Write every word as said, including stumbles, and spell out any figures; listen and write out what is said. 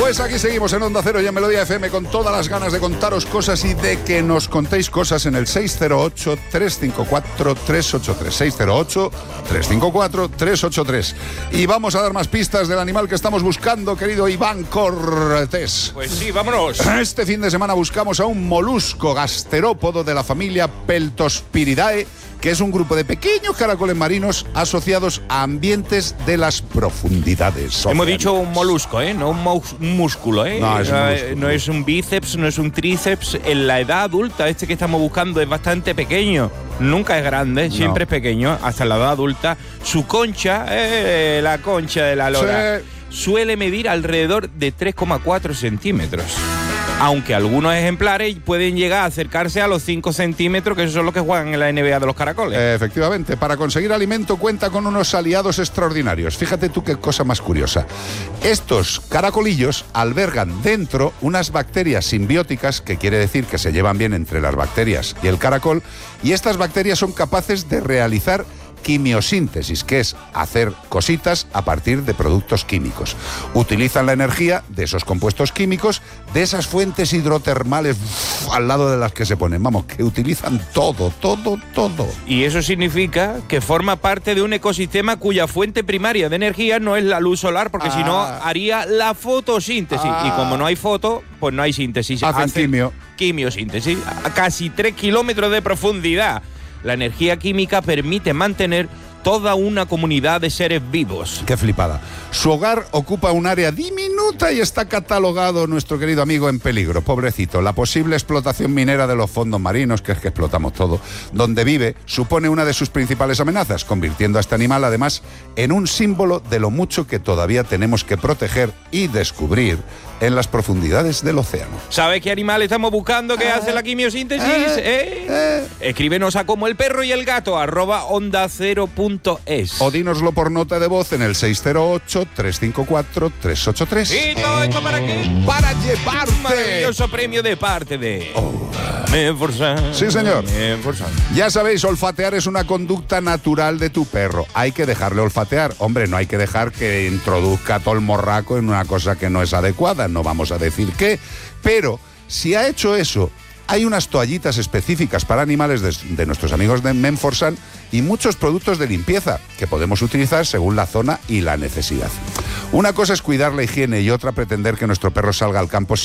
Pues aquí seguimos en Onda Cero y en Melodía F M con todas las ganas de contaros cosas y de que nos contéis cosas en el seis cero ocho, tres cinco cuatro, tres ocho tres. seis cero ocho, tres cinco cuatro, tres ocho tres. Y vamos a dar más pistas del animal que estamos buscando, querido Iván Cortés. Pues sí, vámonos. Este fin de semana buscamos a un molusco gasterópodo de la familia Peltospiridae, que es un grupo de pequeños caracoles marinos asociados a ambientes de las profundidades. Hemos oceánicas. Dicho un molusco, ¿eh? No un, un músculo, ¿eh? No es un, músculo. No es un bíceps, no es un tríceps. En la edad adulta, este que estamos buscando es bastante pequeño. Nunca es grande, siempre no. es pequeño, hasta la edad adulta. Su concha, eh, la concha de la lora, sí. suele medir alrededor de tres coma cuatro centímetros. Aunque algunos ejemplares pueden llegar a acercarse a los cinco centímetros, que esos son los que juegan en la N B A de los caracoles. Eh, efectivamente, para conseguir alimento cuenta con unos aliados extraordinarios. Fíjate tú qué cosa más curiosa. Estos caracolillos albergan dentro unas bacterias simbióticas, que quiere decir que se llevan bien entre las bacterias y el caracol, y estas bacterias son capaces de realizar quimiosíntesis, que es hacer cositas a partir de productos químicos. Utilizan la energía de esos compuestos químicos, de esas fuentes hidrotermales uff, al lado de las que se ponen. Vamos, que utilizan todo, todo, todo. Y eso significa que forma parte de un ecosistema cuya fuente primaria de energía no es la luz solar, porque ah. si no haría la fotosíntesis. Ah. Y como no hay foto, pues no hay síntesis. Hacen, Hacen quimio. quimiosíntesis a casi tres kilómetros de profundidad. La energía química permite mantener toda una comunidad de seres vivos. ¡Qué flipada! Su hogar ocupa un área diminuta y está catalogado, nuestro querido amigo, en peligro. Pobrecito, la posible explotación minera de los fondos marinos, que es que explotamos todo, donde vive, supone una de sus principales amenazas, convirtiendo a este animal, además, en un símbolo de lo mucho que todavía tenemos que proteger y descubrir en las profundidades del océano. ¿Sabes qué animal estamos buscando que eh, hace la quimiosíntesis? Eh, ¿Eh? Eh. Escríbenos a como el perro y el gato, arroba onda cero punto es. O dínoslo por nota de voz en el seis cero ocho, tres cinco cuatro, tres ocho tres. ¿Y todo esto para qué? Para llevarte un maravilloso premio de parte de... Oh. Menforsan. Sí, señor. Menforsan. Ya sabéis, olfatear es una conducta natural de tu perro. Hay que dejarle olfatear. Hombre, no hay que dejar que introduzca todo el morraco en una cosa que no es adecuada. No vamos a decir qué. Pero, si ha hecho eso, hay unas toallitas específicas para animales de, de nuestros amigos de Menforsan y muchos productos de limpieza que podemos utilizar según la zona y la necesidad. Una cosa es cuidar la higiene y otra pretender que nuestro perro salga al campo